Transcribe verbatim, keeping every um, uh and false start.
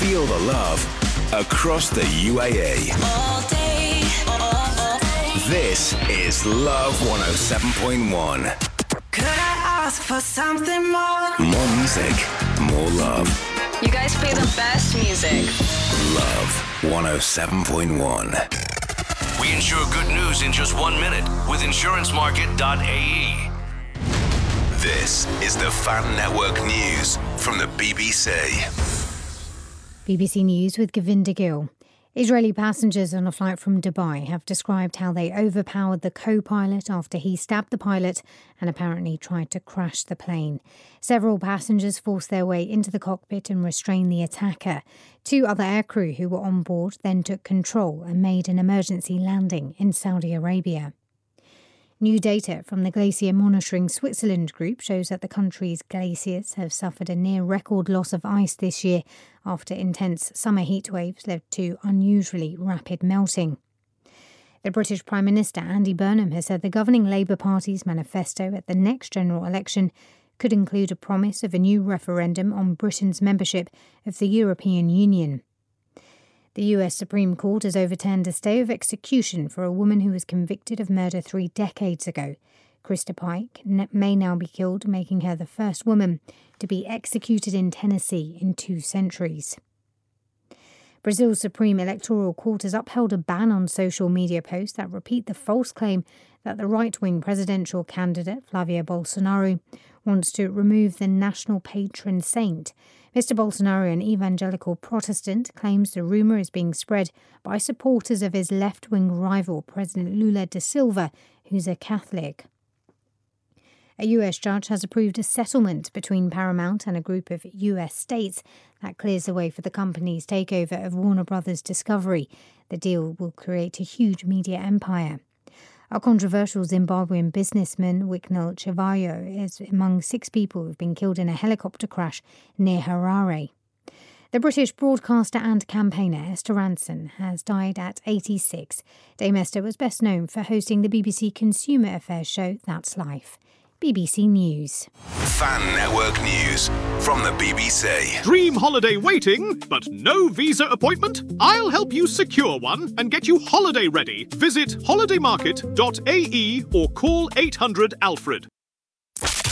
Feel the love across the U A E. All day, all day. This is Love one oh seven point one. Could I ask for something more? More music, more love. You guys play the best music. Love one oh seven point one. We insure good news in just one minute with insurance market dot a e. This is the Fan Network News from the B B C. B B C News with Govinda Gill. Israeli passengers on a flight from Dubai have described how they overpowered the co-pilot after he stabbed the pilot and apparently tried to crash the plane. Several passengers forced their way into the cockpit and restrained the attacker. Two other aircrew who were on board then took control and made an emergency landing in Saudi Arabia. New data from the Glacier Monitoring Switzerland group shows that the country's glaciers have suffered a near-record loss of ice this year after intense summer heat waves led to unusually rapid melting. The British Prime Minister Andy Burnham has said the governing Labour Party's manifesto at the next general election could include a promise of a new referendum on Britain's membership of the European Union. The U S Supreme Court has overturned a stay of execution for a woman who was convicted of murder three decades ago. Krista Pike may now be killed, making her the first woman to be executed in Tennessee in two centuries. Brazil's Supreme Electoral Court has upheld a ban on social media posts that repeat the false claim that the right-wing presidential candidate, Flavio Bolsonaro, wants to remove the national patron saint. Mister Bolsonaro, an evangelical Protestant, claims the rumour is being spread by supporters of his left-wing rival, President Lula da Silva, who's a Catholic. A U S judge has approved a settlement between Paramount and a group of U S states that clears the way for the company's takeover of Warner Brothers Discovery. The deal will create a huge media empire. A controversial Zimbabwean businessman, Wicknell Chivayo, is among six people who have been killed in a helicopter crash near Harare. The British broadcaster and campaigner Esther Rantzen has died at eighty-six. Dame Esther was best known for hosting the B B C consumer affairs show That's Life. B B C News. Fan Network News from the B B C. Dream holiday waiting, but no visa appointment? I'll help you secure one and get you holiday ready. Visit holiday market dot a e or call eight hundred Alfred.